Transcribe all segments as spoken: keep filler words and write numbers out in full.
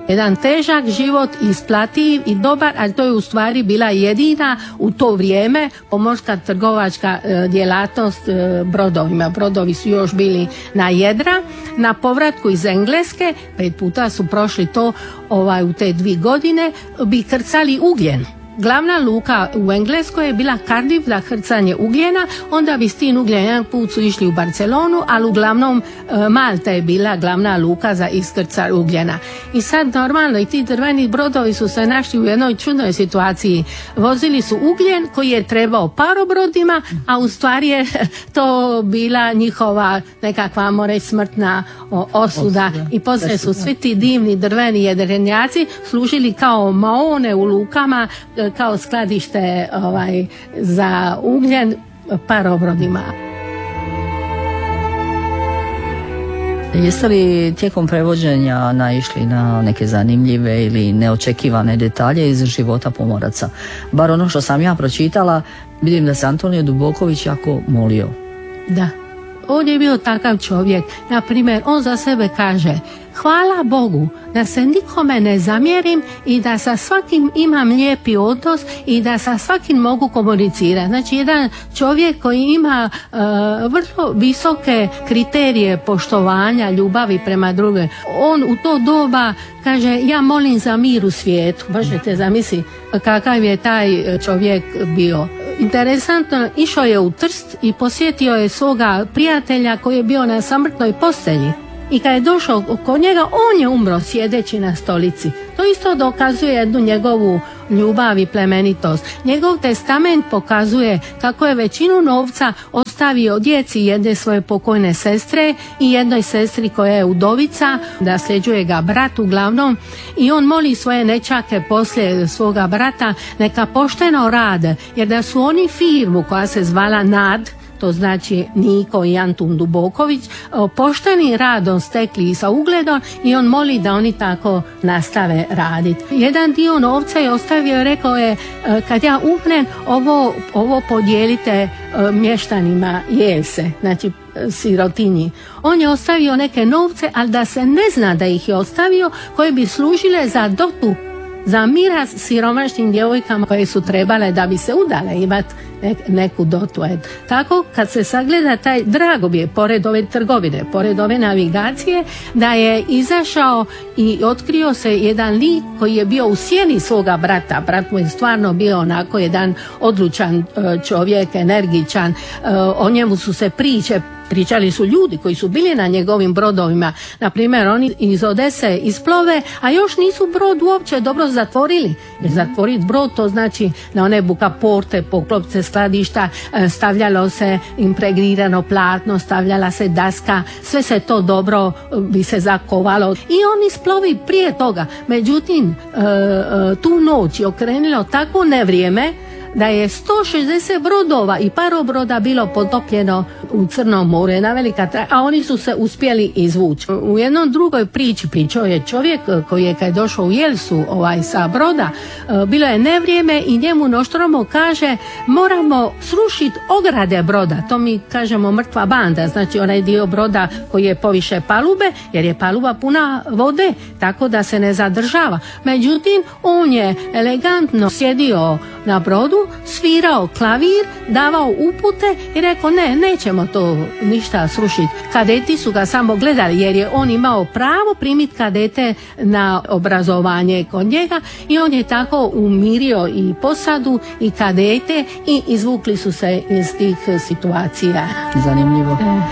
Jedan težak život, isplativ i dobar, ali to je u stvari bila jedina u to vrijeme pomorska trgovačka e, djelatnost e, brodovima. Brodovi su još bili na jedra. Na povratku iz Engleske, pet puta su prošli to ovaj, u te dvije godine, bi krcali ugljen. Glavna luka u Engleskoj je bila Cardiff za krcanje ugljena, onda bi s tim ugljen jedan put su išli u Barcelonu, ali uglavnom e, Malta je bila glavna luka za iskrcaj ugljena. I sad normalno i ti drveni brodovi su se našli u jednoj čudnoj situaciji. Vozili su ugljen koji je trebao parobrodima, a u stvari je to bila njihova nekakva, more smrtna o, osuda. osuda. I poslije su svi ti divni drveni jedrenjaci služili kao maone u lukama, kao skladište ovaj, za ugljen parobrodima. Jeste li tijekom prevođenja naišli na neke zanimljive ili neočekivane detalje iz života pomoraca? Bar ono što sam ja pročitala, vidim da se Antonio Duboković jako molio. Da, on je bio takav čovjek. Na primjer, on za sebe kaže: hvala Bogu da se nikome ne zamjerim i da sa svakim imam lijepi odnos i da sa svakim mogu komunicirati. Znači, jedan čovjek koji ima uh, vrlo visoke kriterije poštovanja, ljubavi prema drugim. On u to doba kaže: ja molim za mir u svijetu. Možete zamisliti kakav je taj čovjek bio. Interesantno, išao je u Trst i posjetio je svoga prijatelja koji je bio na samrtnoj postelji. I kad je došao kod njega, on je umro sjedeći na stolici. To isto dokazuje jednu njegovu ljubav i plemenitost. Njegov testament pokazuje kako je većinu novca ostavio djeci jedne svoje pokojne sestre i jednoj sestri koja je udovica, da sljeđuje ga brat uglavnom, i on moli svoje nećake poslije svoga brata neka pošteno rade, jer da su oni firmu koja se zvala Nad, to znači Niko i Antun Duboković, poštenim radom stekli sa ugledom, i on moli da oni tako nastave raditi. Jedan dio novca je ostavio, rekao je: kad ja umrem, ovo, ovo podijelite mještanima Jelse, znači sirotinji. On je ostavio neke novce, ali da se ne zna da ih je ostavio, koje bi služile za dotu, za miraz siromašnim djevojkama koje su trebale da bi se udale imati neku dotu. Tako kad se sagleda taj, drago bi je, pored ove trgovine, pored ove navigacije, da je izašao i otkrio se jedan lik koji je bio u sjeni svoga brata. Brat mu je stvarno bio onako jedan odlučan čovjek, energičan. O njemu su se priče Pričali su ljudi koji su bili na njegovim brodovima. Na primjer, oni iz Odese isplove, a još nisu brod uopće dobro zatvorili. Jer zatvoriti brod, to znači na one bukaporte, poklopce, skladišta, stavljalo se impregrirano platno, stavljala se daska, sve se to dobro bi se zakovalo. I on isplovi prije toga. Međutim, tu noć je okrenilo tako nevrijeme da je sto šezdeset brodova i parobroda bilo potopljeno u Crnom moru, jedna velika tra... a oni su se uspjeli izvući. U jednom drugoj priči pričao je čovjek koji je kad je došao u Jelsu ovaj, sa broda, bilo je nevrijeme i njemu Noštromo kaže: moramo srušiti ograde broda. To mi kažemo mrtva banda, znači onaj dio broda koji je poviše palube, jer je paluba puna vode, tako da se ne zadržava. Međutim, on je elegantno sjedio na brodu, svirao klavir, davao upute i rekao: ne, nećemo to ništa srušiti. Kadeti su ga samo gledali, jer je on imao pravo primiti kadete na obrazovanje kod njega, i on je tako umirio i posadu i kadete i izvukli su se iz tih situacija. Zanimljivo. E.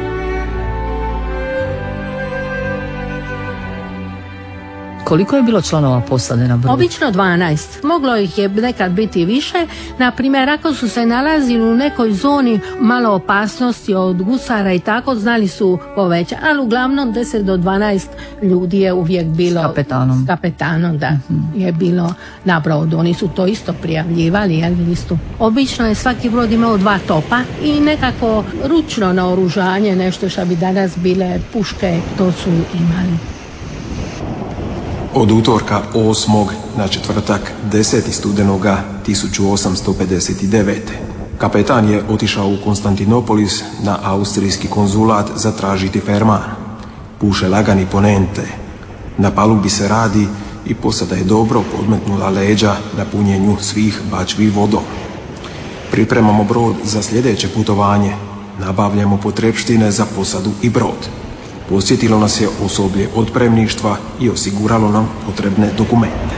Koliko je bilo članova posade na brodu? Obično dvanaest. Moglo ih je nekad biti više. Na primjer, ako su se nalazili u nekoj zoni malo opasnosti od gusara i tako, znali su povećati. Ali uglavnom deset do dvanaest ljudi je uvijek bilo. S kapetanom. S kapetanom, da. Mm-hmm. Je bilo na brodu. Oni su to isto prijavljivali, jel, listu. Obično je svaki brod imao dva topa i nekako ručno naoružanje, nešto što bi danas bile puške, to su imali. Od utorka osmog na četvrtak desetog studenoga tisuću osamsto pedeset devete. Kapetan je otišao u Konstantinopolis na austrijski konzulat zatražiti ferman. Puše lagani ponente. Na palubi se radi i posada je dobro podmetnula leđa na punjenju svih bačvi vodom. Pripremamo brod za sljedeće putovanje. Nabavljamo potrepštine za posadu i brod. Posjetilo nas je osoblje otpremništva i osiguralo nam potrebne dokumente.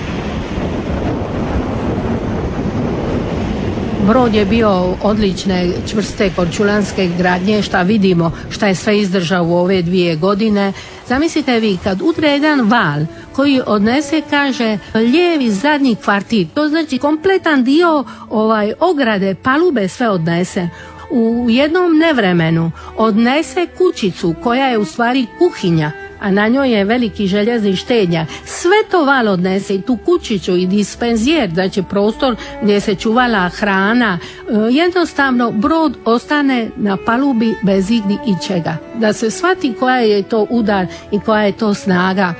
Brod je bio odlične, čvrste korčulanske gradnje, šta vidimo, šta je sve izdržao u ove dvije godine. Zamislite vi, kad udre jedan val koji odnese, kaže, lijevi zadnji kvartir, to znači kompletan dio ovaj ograde, palube sve odnese. U jednom nevremenu odnese kućicu koja je u stvari kuhinja, a na njoj je veliki željezni štednjak. Sve to val odnese, i tu kućicu i dispenzijer, znači prostor gdje se čuvala hrana. Jednostavno brod ostane na palubi bez igdje i čega. Da se shvati koja je to udar i koja je to snaga.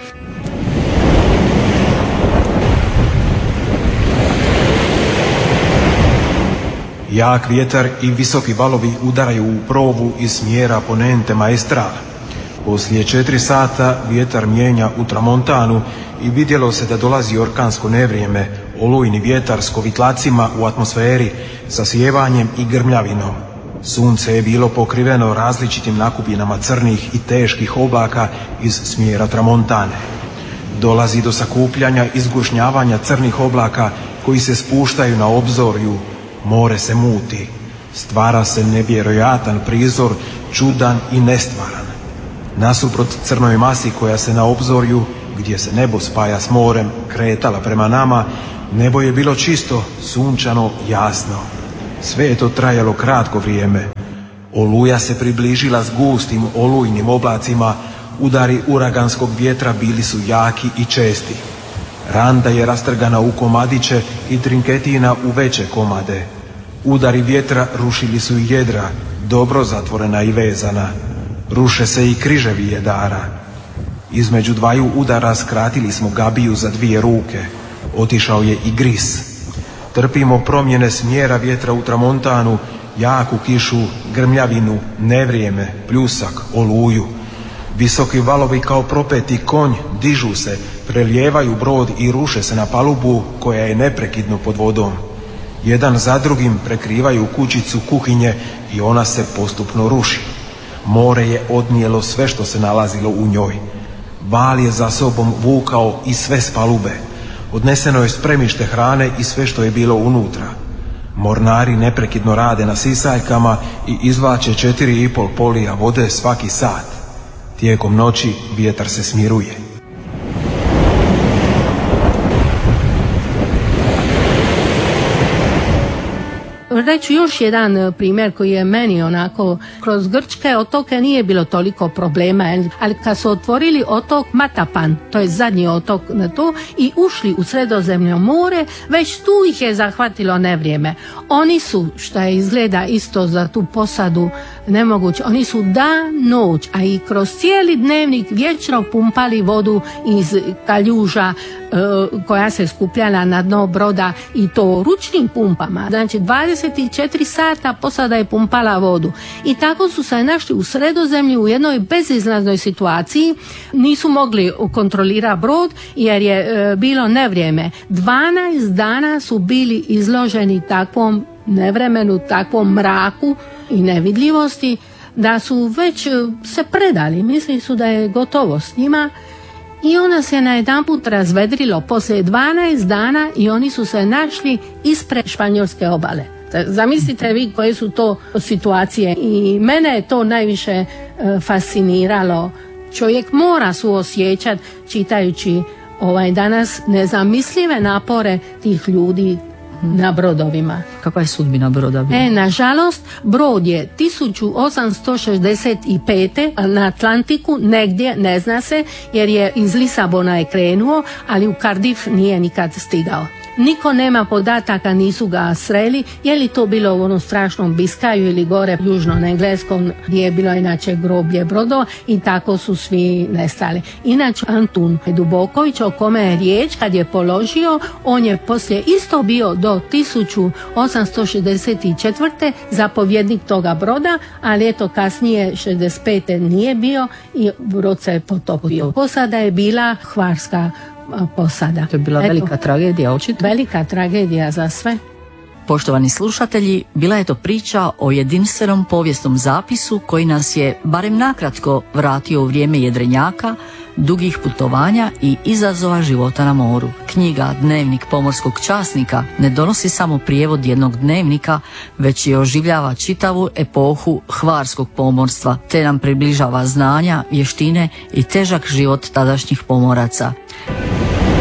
Jak vjetar i visoki valovi udaraju u provu iz smjera ponente Maestral. Poslije četiri sata vjetar mijenja u tramontanu i vidjelo se da dolazi orkansko nevrijeme, olujni vjetar s kovitlacima u atmosferi, sa sjevanjem i grmljavinom. Sunce je bilo pokriveno različitim nakupinama crnih i teških oblaka iz smjera tramontane. Dolazi do sakupljanja i zgušnjavanja crnih oblaka koji se spuštaju na obzorju. More se muti. Stvara se nevjerojatan prizor, čudan i nestvaran. Nasuprot crnoj masi koja se na obzorju, gdje se nebo spaja s morem, kretala prema nama, nebo je bilo čisto, sunčano, jasno. Sve je to trajalo kratko vrijeme. Oluja se približila s gustim olujnim oblacima, udari uraganskog vjetra bili su jaki i česti. Randa je rastrgana u komadiće i trinketina u veće komade. Udari vjetra rušili su i jedra, dobro zatvorena i vezana. Ruše se i križevi jedara. Između dvaju udara skratili smo gabiju za dvije ruke. Otišao je i gris. Trpimo promjene smjera vjetra u tramontanu, jaku kišu, grmljavinu, nevrijeme, pljusak, oluju. Visoki valovi kao propeti konj dižu se, prelijevaju brod i ruše se na palubu koja je neprekidno pod vodom. Jedan za drugim prekrivaju kućicu kuhinje i ona se postupno ruši. More je odnijelo sve što se nalazilo u njoj. Val je za sobom vukao i sve s palube. Odneseno je spremište hrane i sve što je bilo unutra. Mornari neprekidno rade na sisaljkama i izvlače četiri i pol polija vode svaki sat. Tijekom noći vjetar se smiruje. Reću još jedan primjer koji je meni onako, kroz grčke otoke nije bilo toliko problema, ali kad su otvorili otok Matapan, to je zadnji otok na to, i ušli u Sredozemno more, već tu ih je zahvatilo nevrijeme. Oni su, što je izgleda isto za tu posadu nemoguće, oni su dan, noć, a i kroz cijeli dnevnik vječno pumpali vodu iz kaljuža koja se skupljala na dno broda, i to ručnim pumpama. Znači dvadeset četiri sata posada je pumpala vodu. I tako su se našli u Sredozemlju u jednoj bezizlaznoj situaciji. Nisu mogli kontrolirati brod jer je e, bilo nevrijeme. dvanaest dana su bili izloženi takvom nevremenu, takvom mraku i nevidljivosti, da su već se predali. Mislili su da je gotovo s njima. I ona se najedanput razvedrilo poslije dvanaest dana i oni su se našli ispred španjolske obale. Zamislite vi koje su to situacije, i mene je to najviše e, fasciniralo. Čovjek mora suosjećati čitajući ovaj danas nezamislive napore tih ljudi na brodovima. Kakva je sudbina broda bila? E, nažalost, brod je tisuću osamsto šezdeset pete. na Atlantiku, negdje, ne zna se, jer je iz Lisabona je krenuo, ali u Cardiff nije nikad stigao. niko nema podataka, nisu ga sreli, je li to bilo u onom strašnom Biskaju ili gore južno na engleskom gdje je bilo inače groblje brodova i tako su svi nestali. Inače Antun Duboković, o kome je riječ, kad je položio, on je poslije isto bio do tisuću osamsto šezdeset četvrte zapovjednik toga broda, ali eto kasnije šezdeset pete nije bio i brod se je potopio. Posada je bila hvarska posada. To je bila eto, velika tragedija, očito. Velika tragedija za sve. Poštovani slušatelji, bila je to priča o jedinstvenom povijesnom zapisu koji nas je, barem nakratko, vratio u vrijeme jedrenjaka, dugih putovanja i izazova života na moru. Knjiga Dnevnik pomorskog časnika ne donosi samo prijevod jednog dnevnika, već i oživljava čitavu epohu hvarskog pomorstva, te nam približava znanja, vještine i težak život tadašnjih pomoraca.